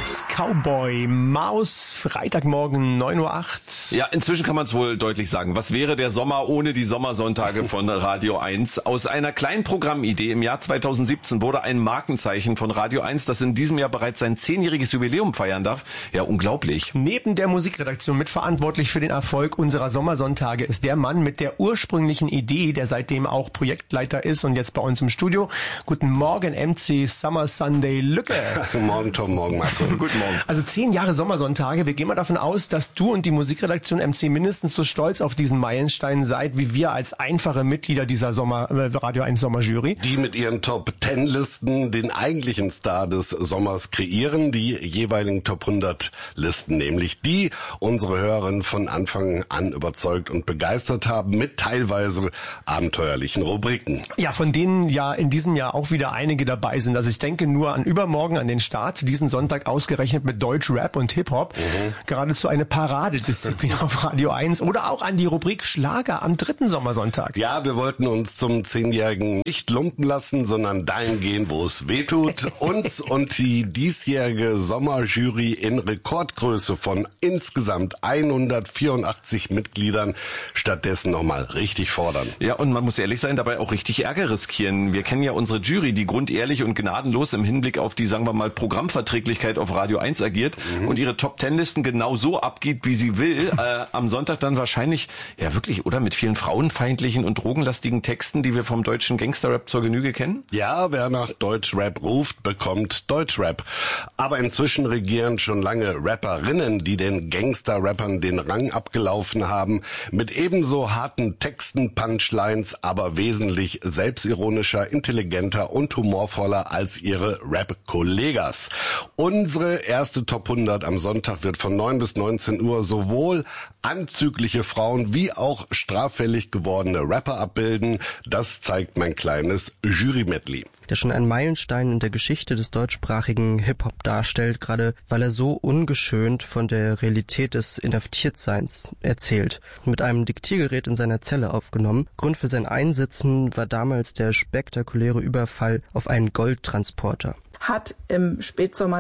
Cowboy Maus, Freitagmorgen 9:08 Uhr. Ja, inzwischen kann man es wohl deutlich sagen. Was wäre der Sommer ohne die Sommersonntage von Radio 1? Aus einer kleinen Programmidee im Jahr 2017 wurde ein Markenzeichen von Radio 1, das in diesem Jahr bereits sein 10-jähriges Jubiläum feiern darf. Ja, unglaublich. Neben der Musikredaktion mitverantwortlich für den Erfolg unserer Sommersonntage ist der Mann mit der ursprünglichen Idee, der seitdem auch Projektleiter ist und jetzt bei uns im Studio. Guten Morgen, MC Summer Sunday Lücke. Guten Morgen, Tom, morgen, Marco. Guten Morgen. Also 10 Jahre Sommersonntage. Wir gehen mal davon aus, dass du und die Musikredaktion MC mindestens so stolz auf diesen Meilenstein seid, wie wir als einfache Mitglieder dieser Radio 1 Sommerjury. Die mit ihren Top-10-Listen den eigentlichen Star des Sommers kreieren, die jeweiligen Top-100-Listen, nämlich die unsere Hörerinnen von Anfang an überzeugt und begeistert haben mit teilweise abenteuerlichen Rubriken. Ja, von denen ja in diesem Jahr auch wieder einige dabei sind. Also ich denke nur an übermorgen, an den Start, diesen Sonntag ausgerechnet mit Deutsch, Rap und Hip-Hop. Geradezu eine Paradedisziplin auf Radio 1. Oder auch an die Rubrik Schlager am 3. Sommersonntag. Ja, wir wollten uns zum 10-Jährigen nicht lumpen lassen, sondern dahin gehen, wo es weh tut. Uns und die diesjährige Sommerjury in Rekordgröße von insgesamt 184 Mitgliedern stattdessen nochmal richtig fordern. Ja, und man muss ehrlich sein, dabei auch richtig Ärger riskieren. Wir kennen ja unsere Jury, die grundehrlich und gnadenlos im Hinblick auf die, sagen wir mal, Programmverträglichkeit auf Radio 1 agiert und ihre Top-10-Listen genau so abgibt, wie sie will. Am Sonntag dann wahrscheinlich, ja wirklich, oder? Mit vielen frauenfeindlichen und drogenlastigen Texten, die wir vom deutschen Gangster-Rap zur Genüge kennen? Ja, wer nach Deutschrap ruft, bekommt Deutschrap. Aber inzwischen regieren schon lange Rapperinnen, die den Gangster-Rappern den Rang abgelaufen haben, mit ebenso harten Texten, Punchlines, aber wesentlich selbstironischer, intelligenter und humorvoller als ihre Rap-Kollegas. Unsere erste Top 100 am Sonntag wird von 9 bis 19 Uhr sowohl anzügliche Frauen wie auch straffällig gewordene Rapper abbilden. Das zeigt mein kleines Jury-Medley. Der schon ein Meilenstein in der Geschichte des deutschsprachigen Hip-Hop darstellt, gerade weil er so ungeschönt von der Realität des Inhaftiertseins erzählt. Mit einem Diktiergerät in seiner Zelle aufgenommen. Grund für sein Einsitzen war damals der spektakuläre Überfall auf einen Goldtransporter. Hat im Spätsommer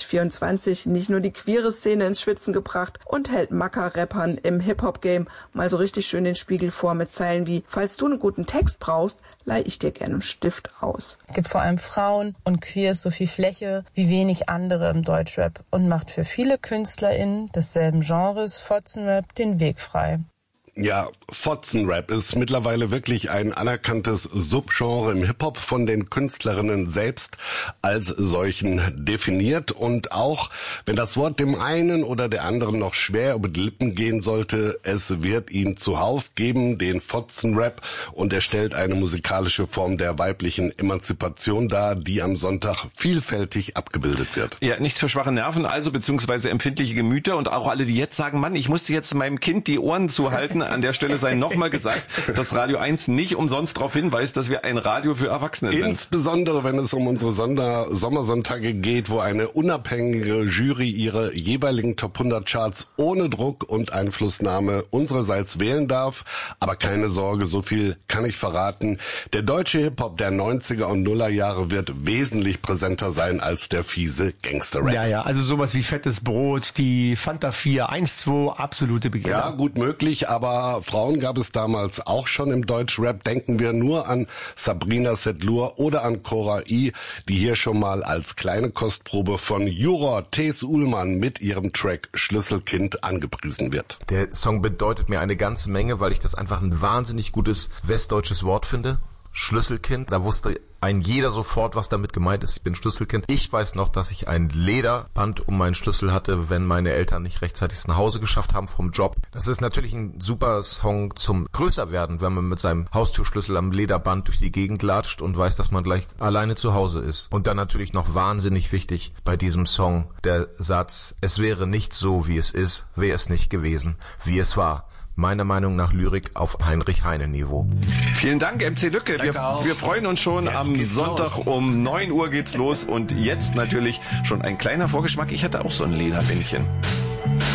2024 nicht nur die queere Szene ins Schwitzen gebracht und hält Macker-Rappern im Hip-Hop-Game mal so richtig schön den Spiegel vor mit Zeilen wie: Falls du einen guten Text brauchst, leih ich dir gerne einen Stift aus. Gibt vor allem Frauen und Queers so viel Fläche wie wenig andere im Deutschrap und macht für viele KünstlerInnen desselben Genres Fotzenrap den Weg frei. Ja, Fotzenrap ist mittlerweile wirklich ein anerkanntes Subgenre im Hip-Hop, von den Künstlerinnen selbst als solchen definiert. Und auch wenn das Wort dem einen oder der anderen noch schwer über die Lippen gehen sollte, es wird ihn zuhauf geben, den Fotzenrap. Und er stellt eine musikalische Form der weiblichen Emanzipation dar, die am Sonntag vielfältig abgebildet wird. Ja, nichts für schwache Nerven, also beziehungsweise empfindliche Gemüter. Und auch alle, die jetzt sagen, Mann, ich musste jetzt meinem Kind die Ohren zuhalten. An der Stelle sei nochmal gesagt, dass Radio 1 nicht umsonst darauf hinweist, dass wir ein Radio für Erwachsene sind. Insbesondere, wenn es um unsere Sommersonntage geht, wo eine unabhängige Jury ihre jeweiligen Top 100 Charts ohne Druck und Einflussnahme unsererseits wählen darf. Aber keine Sorge, so viel kann ich verraten. Der deutsche Hip-Hop der 90er und Nuller Jahre wird wesentlich präsenter sein als der fiese Gangster-Rap. Ja, also sowas wie Fettes Brot, die Fanta 4, 1, 2, absolute Begehrer. Ja, gut möglich, aber Frauen gab es damals auch schon im Deutschrap. Denken wir nur an Sabrina Setlur oder an Cora I, die hier schon mal als kleine Kostprobe von Juror Thes Uhlmann mit ihrem Track Schlüsselkind angepriesen wird. Der Song bedeutet mir eine ganze Menge, weil ich das einfach ein wahnsinnig gutes westdeutsches Wort finde. Schlüsselkind, da wusste ein jeder sofort, was damit gemeint ist. Ich bin Schlüsselkind. Ich weiß noch, dass ich ein Lederband um meinen Schlüssel hatte, wenn meine Eltern nicht rechtzeitig nach Hause geschafft haben vom Job. Das ist natürlich ein super Song zum Größerwerden, wenn man mit seinem Haustürschlüssel am Lederband durch die Gegend latscht und weiß, dass man gleich alleine zu Hause ist. Und dann natürlich noch wahnsinnig wichtig bei diesem Song der Satz: Es wäre nicht so, wie es ist, wäre es nicht gewesen, wie es war. Meiner Meinung nach Lyrik auf Heinrich-Heine-Niveau. Vielen Dank, MC Lücke. Wir freuen uns schon. Am Sonntag um 9 Uhr geht's los. Und jetzt natürlich schon ein kleiner Vorgeschmack. Ich hatte auch so ein Lederbändchen.